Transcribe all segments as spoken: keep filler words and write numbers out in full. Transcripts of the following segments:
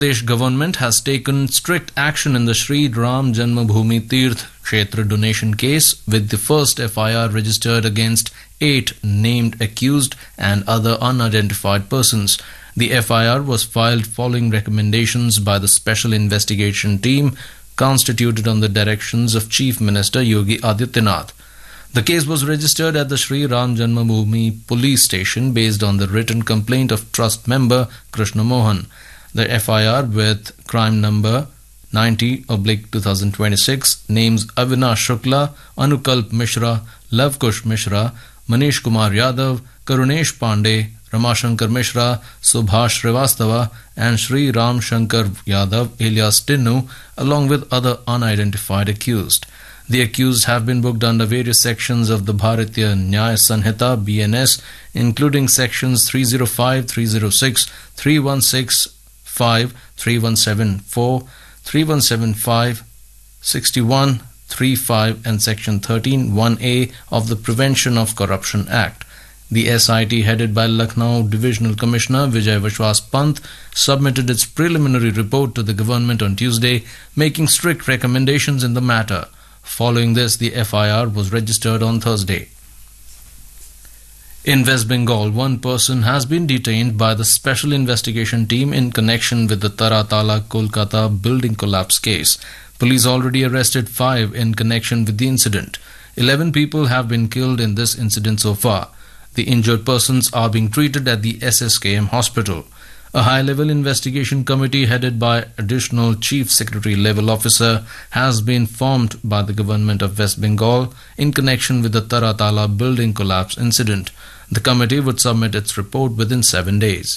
The Pradesh government has taken strict action in the Sri Ram Janmabhoomi Tirth Kshetra donation case, with the first F I R registered against eight named accused and other unidentified persons. The F I R was filed following recommendations by the Special Investigation Team constituted on the directions of Chief Minister Yogi Adityanath. The case was registered at the Sri Ram Janmabhoomi police station based on the written complaint of trust member Krishna Mohan. The F I R, with crime number ninety oblique twenty twenty-six, names Avinash Shukla, Anukalp Mishra, Lavkush Mishra, Manish Kumar Yadav, Karunesh Pandey, Ramashankar Mishra, Subhash Srivastava and Sri Ram Shankar Yadav alias Tinnu, along with other unidentified accused. The accused have been booked under various sections of the Bharatiya Nyaya Sanhita B N S, including sections three oh five, three oh six, three one six five, three one seven four, three one seven five, sixty-one thirty-five and section thirteen one A of the Prevention of Corruption Act. The S I T, headed by Lucknow Divisional Commissioner Vijay Vishwas Pant, submitted its preliminary report to the government on Tuesday, making strict recommendations in the matter. Following this, the F I R was registered on Thursday. In West Bengal, one person has been detained by the Special Investigation Team in connection with the Taratala Kolkata building collapse case. Police already arrested five in connection with the incident. Eleven people have been killed in this incident so far. The injured persons are being treated at the S S K M hospital. A high-level investigation committee headed by Additional Chief Secretary level officer has been formed by the government of West Bengal in connection with the Taratala building collapse incident. The committee would submit its report within seven days.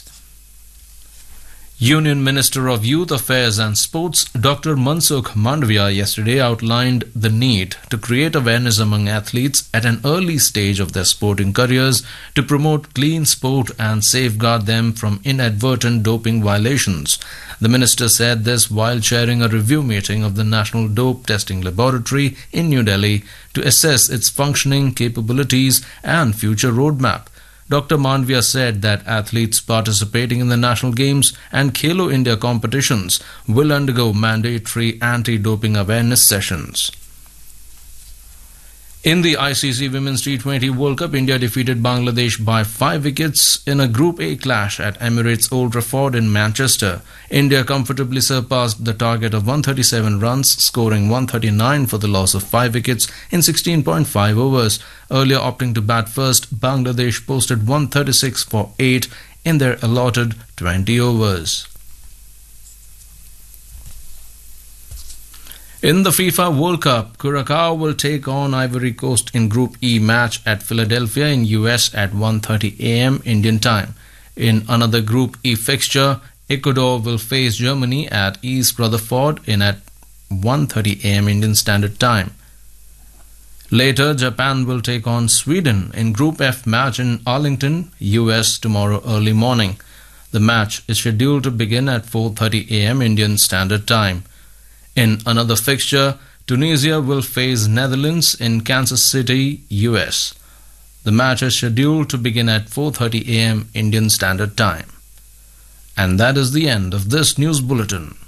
Union Minister of Youth Affairs and Sports Doctor Mansukh Mandavia yesterday outlined the need to create awareness among athletes at an early stage of their sporting careers to promote clean sport and safeguard them from inadvertent doping violations. The minister said this while chairing a review meeting of the National Dope Testing Laboratory in New Delhi to assess its functioning, capabilities and future roadmap. Doctor Mandavia said that athletes participating in the national games and Khelo India competitions will undergo mandatory anti-doping awareness sessions. In the I C C Women's T twenty World Cup, India defeated Bangladesh by five wickets in a Group A clash at Emirates Old Trafford in Manchester. India comfortably surpassed the target of one hundred thirty-seven runs, scoring one hundred thirty-nine for the loss of five wickets in sixteen point five overs. Earlier opting to bat first, Bangladesh posted one hundred thirty-six for eight in their allotted twenty overs. In the FIFA World Cup, Curacao will take on Ivory Coast in Group E match at Philadelphia in U S at one thirty a m Indian time. In another Group E fixture, Ecuador will face Germany at East Rutherford in at one thirty a m Indian Standard Time. Later, Japan will take on Sweden in Group F match in Arlington, U S tomorrow early morning. The match is scheduled to begin at four thirty a m Indian Standard Time. In another fixture, Tunisia will face Netherlands in Kansas City, U S. The match is scheduled to begin at four thirty a m Indian Standard Time. And that is the end of this news bulletin.